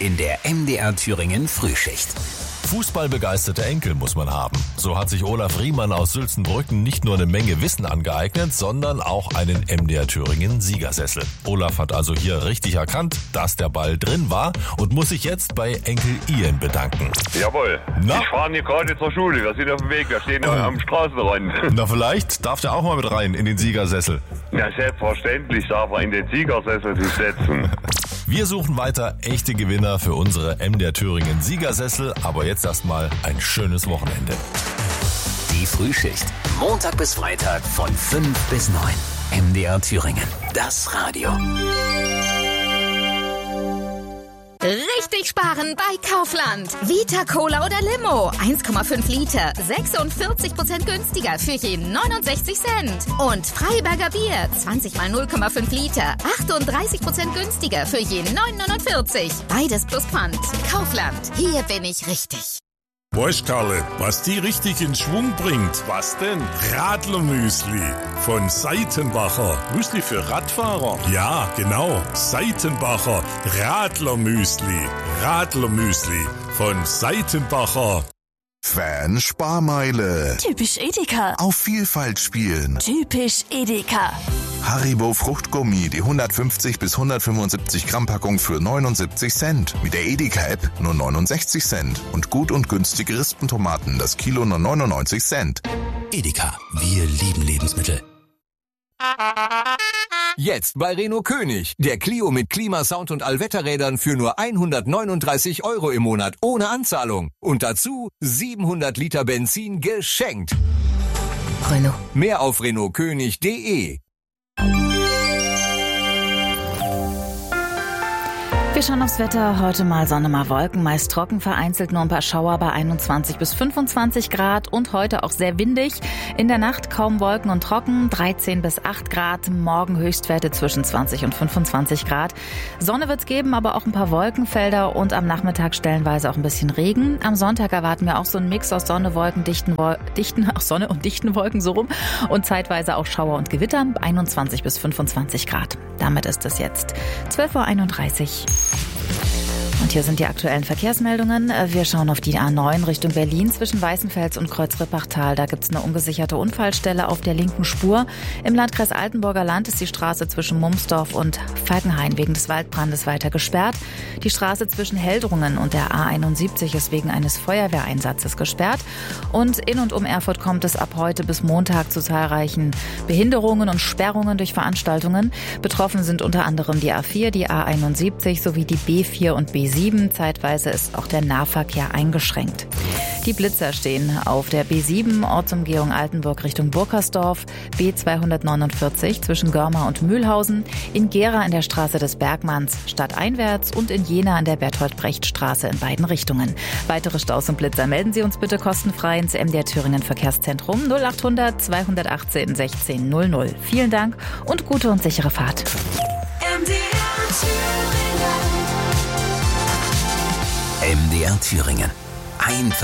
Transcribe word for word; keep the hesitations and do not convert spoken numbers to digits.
in der M D R Thüringen Frühschicht. Fußballbegeisterte Enkel muss man haben. So hat sich Olaf Riemann aus Sülzenbrücken nicht nur eine Menge Wissen angeeignet, sondern auch einen M D R Thüringen Siegersessel. Olaf hat also hier richtig erkannt, dass der Ball drin war und muss sich jetzt bei Enkel Ian bedanken. Jawohl. Na? Ich fahre hier gerade zur Schule. Wir sind auf dem Weg. Wir stehen oh. am Straßenrand. Na, vielleicht darf der auch mal mit rein in den Siegersessel. Ja, selbstverständlich darf er in den Siegersessel sich setzen. Wir suchen weiter echte Gewinner für unsere M D R Thüringen Siegersessel, aber jetzt erstmal ein schönes Wochenende. Die Frühschicht, Montag bis Freitag von fünf bis neun. M D R Thüringen, das Radio. Richtig sparen bei Kaufland. Vita Cola oder Limo. eins Komma fünf Liter. sechsundvierzig Prozent günstiger für je neunundsechzig Cent. Und Freiberger Bier. zwanzig mal null Komma fünf Liter. achtunddreißig Prozent günstiger für je neun neunundvierzig. Beides plus Pfand. Kaufland. Hier bin ich richtig. Weißt Karle, was die richtig in Schwung bringt? Was denn? Radlermüsli von Seitenbacher. Müsli für Radfahrer? Ja, genau. Seitenbacher Radlermüsli. Radlermüsli von Seitenbacher. Fan-Sparmeile. Typisch Edeka. Auf Vielfalt spielen. Typisch Edeka. Haribo Fruchtgummi, die hundertfünfzig bis hundertfünfundsiebzig Gramm Packung für neunundsiebzig Cent. Mit der Edeka-App nur neunundsechzig Cent. Und gut und günstige Rispentomaten, das Kilo nur neunundneunzig Cent. Edeka, wir lieben Lebensmittel. Jetzt bei Renault König. Der Clio mit Klimasound und Allwetterrädern für nur hundertneununddreißig Euro im Monat ohne Anzahlung. Und dazu siebenhundert Liter Benzin geschenkt. Renault. Mehr auf renault könig punkt de. Wir schauen aufs Wetter. Heute mal Sonne, mal Wolken, meist trocken, vereinzelt nur ein paar Schauer bei einundzwanzig bis fünfundzwanzig Grad und heute auch sehr windig. In der Nacht kaum Wolken und trocken, dreizehn bis acht Grad. Morgen Höchstwerte zwischen zwanzig und fünfundzwanzig Grad. Sonne wird's geben, aber auch ein paar Wolkenfelder und am Nachmittag stellenweise auch ein bisschen Regen. Am Sonntag erwarten wir auch so einen Mix aus Sonne, Wolken, dichten, Wol- dichten, ach, Sonne und dichten Wolken, so rum. Und zeitweise auch Schauer und Gewitter, einundzwanzig bis fünfundzwanzig Grad. Damit ist es jetzt zwölf Uhr einunddreißig. Und hier sind die aktuellen Verkehrsmeldungen. Wir schauen auf die A neun Richtung Berlin zwischen Weißenfels und Kreuz-Rippachtal. Da gibt es eine ungesicherte Unfallstelle auf der linken Spur. Im Landkreis Altenburger Land ist die Straße zwischen Mumsdorf und Falkenhain wegen des Waldbrandes weiter gesperrt. Die Straße zwischen Heldrungen und der A einundsiebzig ist wegen eines Feuerwehreinsatzes gesperrt. Und in und um Erfurt kommt es ab heute bis Montag zu zahlreichen Behinderungen und Sperrungen durch Veranstaltungen. Betroffen sind unter anderem die A vier, die A einundsiebzig sowie die B vier und B sieben. Zeitweise ist auch der Nahverkehr eingeschränkt. Die Blitzer stehen auf der B sieben, Ortsumgehung Altenburg Richtung Burkersdorf, B zweihundertneunundvierzig zwischen Görma und Mühlhausen, in Gera in der Straße des Bergmanns stadteinwärts und in Jena an der Bertolt-Brecht-Straße in beiden Richtungen. Weitere Staus und Blitzer melden Sie uns bitte kostenfrei ins M D R Thüringen Verkehrszentrum null achthundert zweihundertachtzehn sechzehn null null. Vielen Dank und gute und sichere Fahrt. M D R Thüringen. M D R Thüringen. Einfach